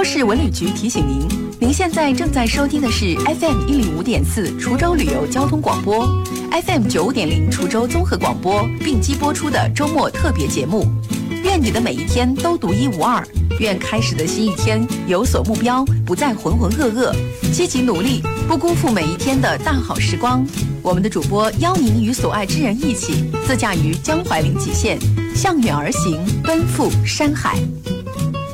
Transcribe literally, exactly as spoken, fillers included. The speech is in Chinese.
市文旅局提醒您，您现在正在收听的是 F M 一零五点四滁州旅游交通广播 ，F M 九五点零滁州综合广播并机播出的周末特别节目。愿你的每一天都独一无二，愿开始的新一天有所目标，不再浑浑噩噩，积极努力，不辜负每一天的大好时光。我们的主播邀您与所爱之人一起，自驾于江淮临济县，向远而行，奔赴山海。